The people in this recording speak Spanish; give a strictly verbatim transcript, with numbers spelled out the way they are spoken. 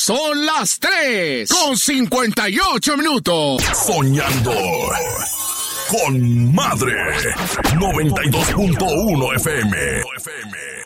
Son las tres con cincuenta y ocho minutos. Soñando con Madre. noventa y dos punto uno F M.